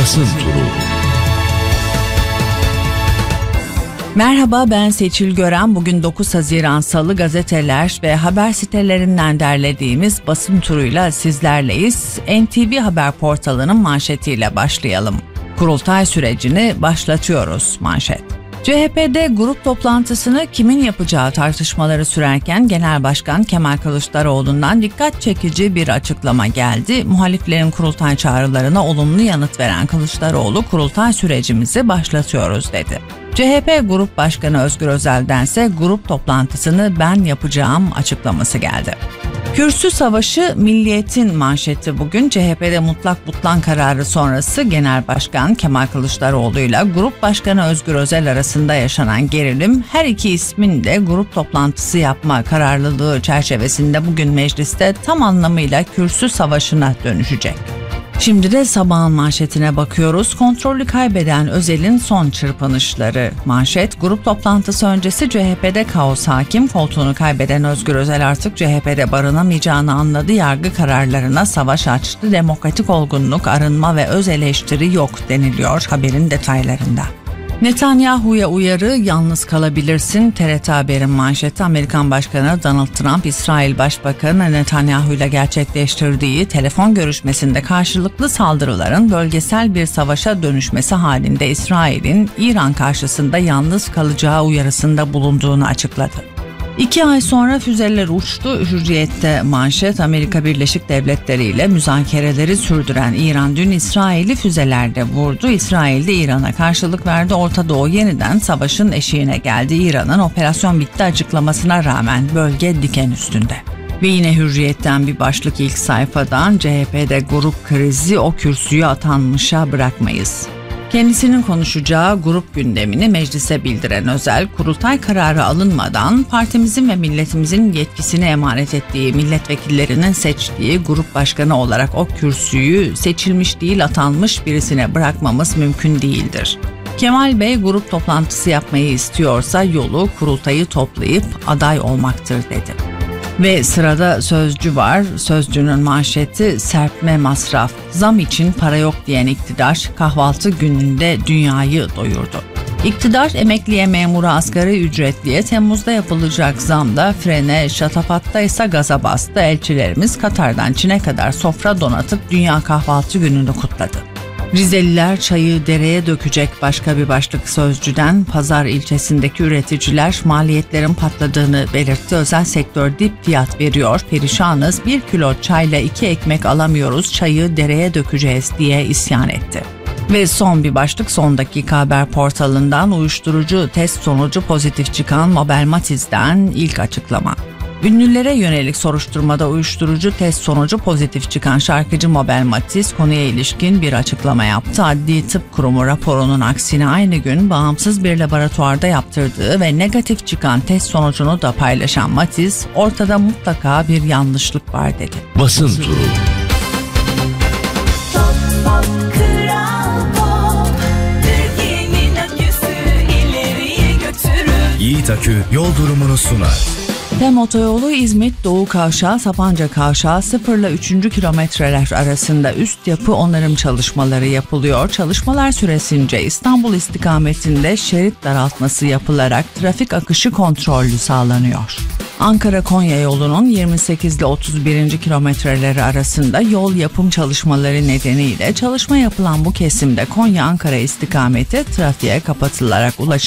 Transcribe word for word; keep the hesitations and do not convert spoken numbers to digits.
Basın Turu. Merhaba, ben Seçil Gören. Bugün dokuz Haziran Salı, gazeteler ve haber sitelerinden derlediğimiz basın turuyla sizlerleyiz. N T V Haber portalının manşetiyle başlayalım. Kurultay sürecini başlatıyoruz manşet. C H P'de grup toplantısını kimin yapacağı tartışmaları sürerken Genel Başkan Kemal Kılıçdaroğlu'ndan dikkat çekici bir açıklama geldi. Muhaliflerin kurultay çağrılarına olumlu yanıt veren Kılıçdaroğlu, kurultay sürecimizi başlatıyoruz dedi. C H P Grup Başkanı Özgür Özel'dense grup toplantısını ben yapacağım açıklaması geldi. Kürsü savaşı Milliyet'in manşeti bugün. C H P'de mutlak butlan kararı sonrası Genel Başkan Kemal Kılıçdaroğlu ile Grup Başkanı Özgür Özel arasında yaşanan gerilim, her iki ismin de grup toplantısı yapma kararlılığı çerçevesinde bugün mecliste tam anlamıyla kürsü savaşına dönüşecek. Şimdi de sabahın manşetine bakıyoruz. Kontrolü kaybeden Özel'in son çırpınışları manşet. Grup toplantısı öncesi C H P'de kaos hakim. Koltuğunu kaybeden Özgür Özel artık C H P'de barınamayacağını anladı. Yargı kararlarına savaş açtı. Demokratik olgunluk, arınma ve öz eleştiri yok deniliyor haberin detaylarında. Netanyahu'ya uyarı, yalnız kalabilirsin. T R T Haber'in manşeti. Amerikan Başkanı Donald Trump, İsrail Başbakanı Netanyahu ile gerçekleştirdiği telefon görüşmesinde karşılıklı saldırıların bölgesel bir savaşa dönüşmesi halinde İsrail'in İran karşısında yalnız kalacağı uyarısında bulunduğunu açıkladı. İki ay sonra füzeler uçtu. Hürriyet'te manşet. Amerika Birleşik Devletleri ile müzakereleri sürdüren İran dün İsrail'i füzelerle vurdu. İsrail de İran'a karşılık verdi. Orta Doğu yeniden savaşın eşiğine geldi. İran'ın operasyon bitti açıklamasına rağmen bölge diken üstünde. Ve yine Hürriyet'ten bir başlık ilk sayfadan. C H P'de grup krizi, o kürsüyü atanmışa bırakmayız. Kendisinin konuşacağı grup gündemini meclise bildiren Özel, kurultay kararı alınmadan partimizin ve milletimizin yetkisini emanet ettiği milletvekillerinin seçtiği grup başkanı olarak o kürsüyü seçilmiş değil atanmış birisine bırakmamız mümkün değildir. Kemal Bey grup toplantısı yapmayı istiyorsa yolu kurultayı toplayıp aday olmaktır dedi. Ve sırada Sözcü var. Sözcünün manşeti serpme masraf. Zam için para yok diyen iktidar kahvaltı gününde dünyayı doyurdu. İktidar emekliye, memura, asgari ücretliye Temmuz'da yapılacak zamda frene, şatafatta ise gaza bastı. Elçilerimiz Katar'dan Çin'e kadar sofra donatıp Dünya Kahvaltı Günü'nü kutladı. Rizeliler çayı dereye dökecek başka bir başlık Sözcü'den. Pazar ilçesindeki üreticiler maliyetlerin patladığını belirtti. Özel sektör dip fiyat veriyor. Perişanız, bir kilo çayla iki ekmek alamıyoruz, çayı dereye dökeceğiz diye isyan etti. Ve son bir başlık Son Dakika Haber portalından. Uyuşturucu test sonucu pozitif çıkan Mabel Matiz'den ilk açıklama. Ünlülere yönelik soruşturmada uyuşturucu test sonucu pozitif çıkan şarkıcı Mabel Matiz konuya ilişkin bir açıklama yaptı. Adli Tıp Kurumu raporunun aksine aynı gün bağımsız bir laboratuvarda yaptırdığı ve negatif çıkan test sonucunu da paylaşan Matiz, ortada mutlaka bir yanlışlık var dedi. Basın Turu. Yiğit Akü yol durumunu sunar. Tem Otoyolu İzmit Doğu Kavşağı Sapanca Kavşağı sıfır ile üçüncü kilometreler arasında üst yapı onarım çalışmaları yapılıyor. Çalışmalar süresince İstanbul istikametinde şerit daraltması yapılarak trafik akışı kontrollü sağlanıyor. Ankara-Konya yolunun yirmi sekiz ile otuz birinci kilometreleri arasında yol yapım çalışmaları nedeniyle çalışma yapılan bu kesimde Konya-Ankara istikameti trafiğe kapatılarak ulaşım